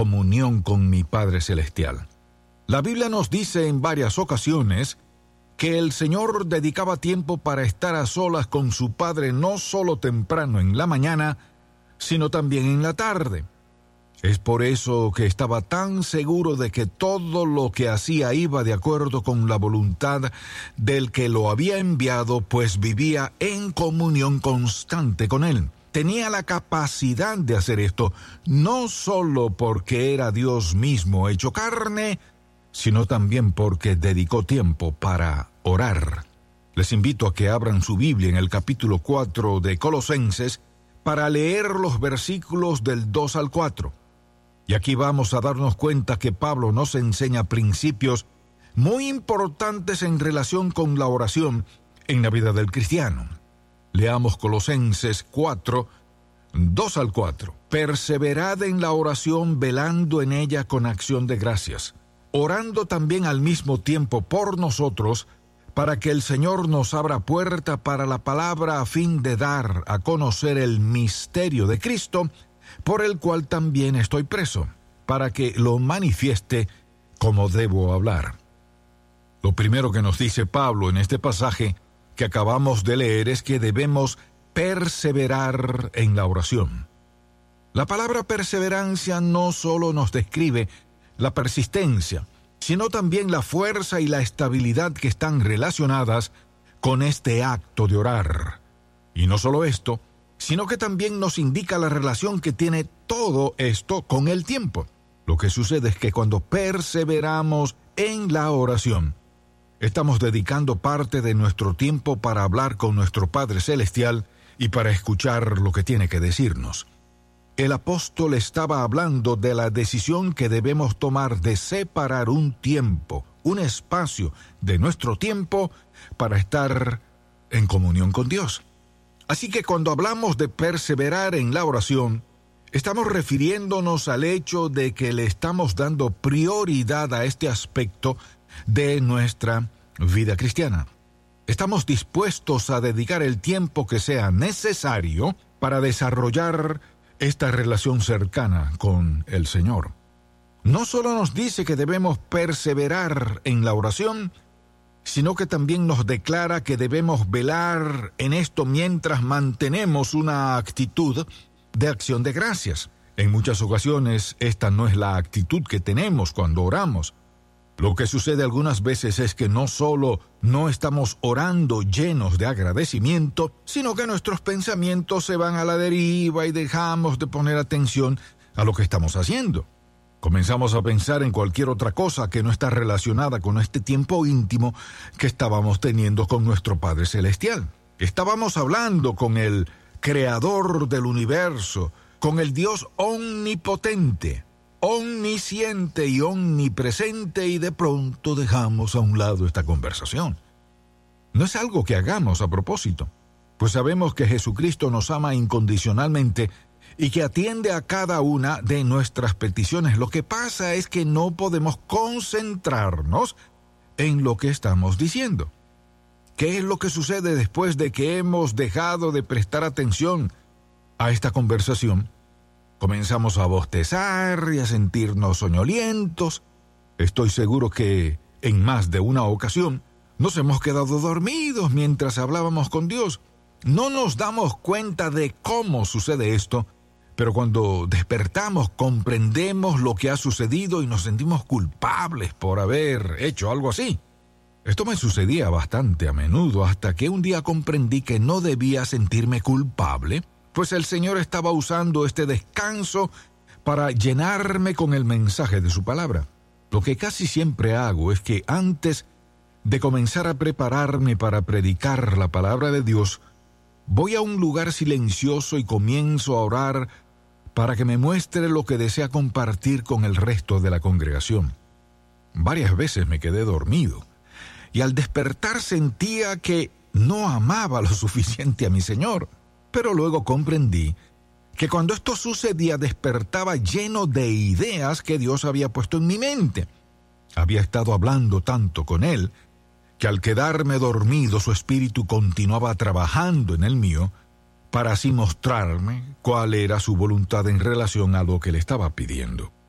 comunión con mi Padre Celestial. La Biblia nos dice en varias ocasiones que el Señor dedicaba tiempo para estar a solas con su Padre no solo temprano en la mañana, sino también en la tarde. Es por eso que estaba tan seguro de que todo lo que hacía iba de acuerdo con la voluntad del que lo había enviado, pues vivía en comunión constante con Él. Tenía la capacidad de hacer esto, no solo porque era Dios mismo hecho carne, sino también porque dedicó tiempo para orar. Les invito a que abran su Biblia en el capítulo 4 de Colosenses para leer los versículos del 2 al 4. Y aquí vamos a darnos cuenta que Pablo nos enseña principios muy importantes en relación con la oración en la vida del cristiano. Leamos Colosenses 4, 2 al 4. Perseverad en la oración, velando en ella con acción de gracias, orando también al mismo tiempo por nosotros, para que el Señor nos abra puerta para la palabra a fin de dar a conocer el misterio de Cristo, por el cual también estoy preso, para que lo manifieste como debo hablar. Lo primero que nos dice Pablo en este pasaje que acabamos de leer es que debemos perseverar en la oración. La palabra perseverancia no solo nos describe la persistencia, sino también la fuerza y la estabilidad que están relacionadas con este acto de orar. Y no solo esto, sino que también nos indica la relación que tiene todo esto con el tiempo. Lo que sucede es que cuando perseveramos en la oración, estamos dedicando parte de nuestro tiempo para hablar con nuestro Padre Celestial y para escuchar lo que tiene que decirnos. El apóstol estaba hablando de la decisión que debemos tomar de separar un tiempo, un espacio de nuestro tiempo para estar en comunión con Dios. Así que cuando hablamos de perseverar en la oración, estamos refiriéndonos al hecho de que le estamos dando prioridad a este aspecto de nuestra vida cristiana. Estamos dispuestos a dedicar el tiempo que sea necesario para desarrollar esta relación cercana con el Señor. No solo nos dice que debemos perseverar en la oración, sino que también nos declara que debemos velar en esto mientras mantenemos una actitud de acción de gracias. En muchas ocasiones, esta no es la actitud que tenemos cuando oramos. Lo que sucede algunas veces es que no solo no estamos orando llenos de agradecimiento, sino que nuestros pensamientos se van a la deriva y dejamos de poner atención a lo que estamos haciendo. Comenzamos a pensar en cualquier otra cosa que no está relacionada con este tiempo íntimo que estábamos teniendo con nuestro Padre Celestial. Estábamos hablando con el Creador del universo, con el Dios omnipotente, omnisciente y omnipresente, y de pronto dejamos a un lado esta conversación. No es algo que hagamos a propósito, pues sabemos que Jesucristo nos ama incondicionalmente y que atiende a cada una de nuestras peticiones. Lo que pasa es que no podemos concentrarnos en lo que estamos diciendo. ¿Qué es lo que sucede después de que hemos dejado de prestar atención a esta conversación? Comenzamos a bostezar y a sentirnos soñolientos. Estoy seguro que en más de una ocasión nos hemos quedado dormidos mientras hablábamos con Dios. No nos damos cuenta de cómo sucede esto, pero cuando despertamos comprendemos lo que ha sucedido y nos sentimos culpables por haber hecho algo así. Esto me sucedía bastante a menudo hasta que un día comprendí que no debía sentirme culpable, pues el Señor estaba usando este descanso para llenarme con el mensaje de su palabra. Lo que casi siempre hago es que antes de comenzar a prepararme para predicar la palabra de Dios, voy a un lugar silencioso y comienzo a orar para que me muestre lo que desea compartir con el resto de la congregación. Varias veces me quedé dormido y al despertar sentía que no amaba lo suficiente a mi Señor. Pero luego comprendí que cuando esto sucedía despertaba lleno de ideas que Dios había puesto en mi mente. Había estado hablando tanto con Él que al quedarme dormido su espíritu continuaba trabajando en el mío para así mostrarme cuál era su voluntad en relación a lo que le estaba pidiendo.